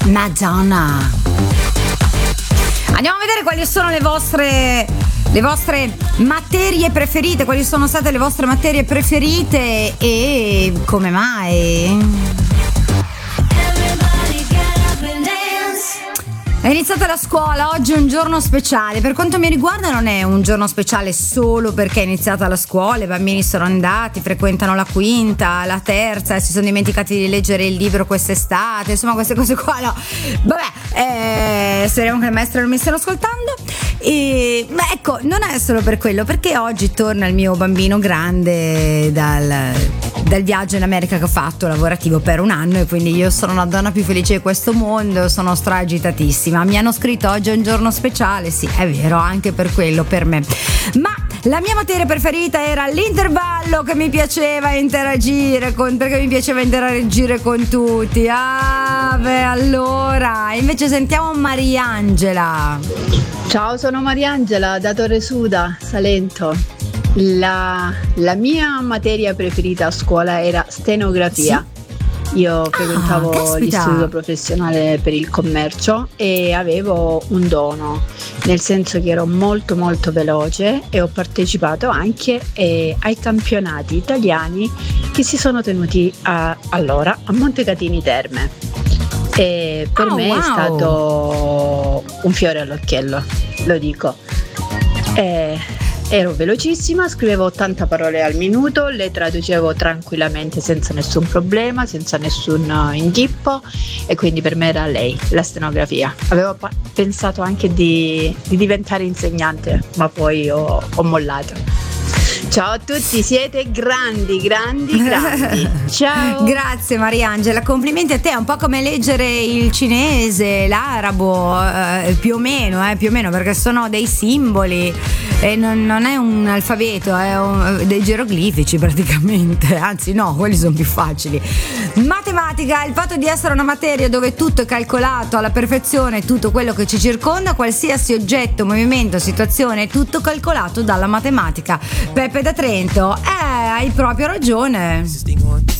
Madonna. Andiamo a vedere quali sono le vostre materie preferite, quali sono state le vostre materie preferite e come mai. È iniziata la scuola, oggi è un giorno speciale. Per quanto mi riguarda non è un giorno speciale solo perché è iniziata la scuola, i bambini sono andati, frequentano la quinta, la terza, si sono dimenticati di leggere il libro quest'estate, insomma queste cose qua no. Vabbè, speriamo che le maestre non mi stiano ascoltando. Ma ecco, non è solo per quello, perché oggi torna il mio bambino grande dal viaggio in America che ho fatto lavorativo per un anno, e quindi io sono la donna più felice di questo mondo, sono stragitatissima. Mi hanno scritto oggi è un giorno speciale, sì è vero, anche per quello per me, ma la mia materia preferita era l'intervallo, che mi piaceva interagire perché mi piaceva interagire con tutti. Allora invece sentiamo Mariangela. Ciao, sono Mariangela da Torre Suda, Salento. La mia materia preferita a scuola era stenografia. Sì? Io frequentavo l'istituto professionale per il commercio e avevo un dono, nel senso che ero molto molto veloce e ho partecipato anche ai campionati italiani che si sono tenuti allora a Montecatini Terme. E per me è stato un fiore all'occhiello, lo dico. Ero velocissima, scrivevo 80 parole al minuto, le traducevo tranquillamente senza nessun problema, senza nessun inghippo, e quindi per me era lei, la stenografia. Avevo pensato anche di diventare insegnante, ma poi ho mollato. Ciao a tutti, siete grandi. Ciao. Grazie Mariangela, complimenti a te. È un po' come leggere il cinese, l'arabo, più o meno, perché sono dei simboli e non è un alfabeto, è dei geroglifici praticamente, anzi no, quelli sono più facili. Matematica, il fatto di essere una materia dove tutto è calcolato alla perfezione, tutto quello che ci circonda, qualsiasi oggetto, movimento, situazione, è tutto calcolato dalla matematica. Peppe da Trento, hai proprio ragione.